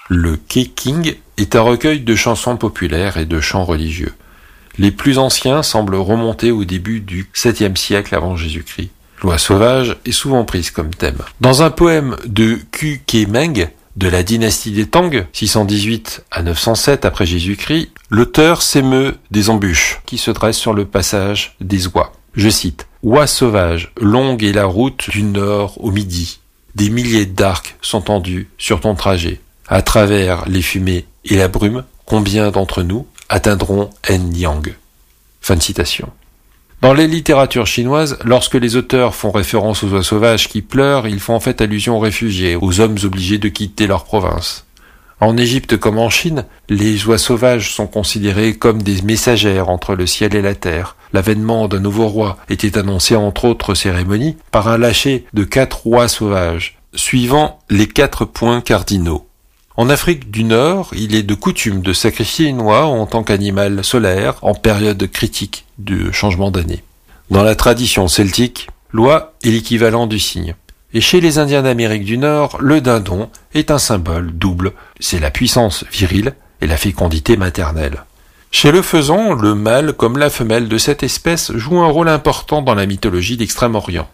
Le Keqing est un recueil de chansons populaires et de chants religieux. Les plus anciens semblent remonter au début du 7e siècle avant Jésus-Christ. Loi sauvage est souvent prise comme thème. Dans un poème de Qu Kemeng, de la dynastie des Tang, 618 à 907 après Jésus-Christ, l'auteur s'émeut des embûches qui se dressent sur le passage des oies. Je cite « Oie sauvage, longue est la route du nord au midi. Des milliers d'arcs sont tendus sur ton trajet. À travers les fumées et la brume, combien d'entre nous atteindront En-Yang ?» Fin de citation. Dans les littératures chinoises, lorsque les auteurs font référence aux oies sauvages qui pleurent, ils font en fait allusion aux réfugiés, aux hommes obligés de quitter leur province. En Égypte comme en Chine, les oies sauvages sont considérées comme des messagères entre le ciel et la terre. L'avènement d'un nouveau roi était annoncé entre autres cérémonies par un lâcher de 4 oies sauvages, suivant les 4 points cardinaux. En Afrique du Nord, il est de coutume de sacrifier une oie en tant qu'animal solaire en période critique de changement d'année. Dans la tradition celtique, l'oie est l'équivalent du cygne. Et chez les Indiens d'Amérique du Nord, le dindon est un symbole double. C'est la puissance virile et la fécondité maternelle. Chez le faisan, le mâle comme la femelle de cette espèce joue un rôle important dans la mythologie d'Extrême-Orient.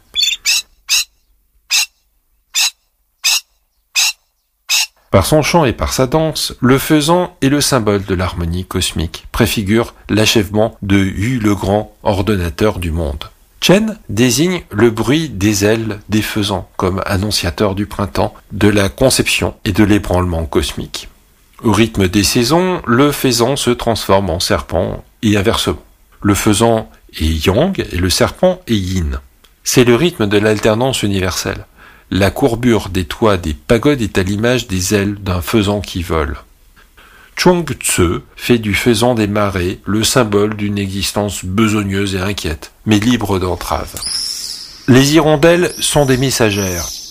Par son chant et par sa danse, le faisan est le symbole de l'harmonie cosmique, préfigure l'achèvement de Hu le Grand, ordonnateur du monde. Chen désigne le bruit des ailes des faisans comme annonciateur du printemps, de la conception et de l'ébranlement cosmique. Au rythme des saisons, le faisan se transforme en serpent et inversement. Le faisan est yang et le serpent est yin. C'est le rythme de l'alternance universelle. La courbure des toits des pagodes est à l'image des ailes d'un faisan qui vole. Chuang-Tzu fait du faisan des marais le symbole d'une existence besogneuse et inquiète, mais libre d'entraves. Les hirondelles sont des messagères.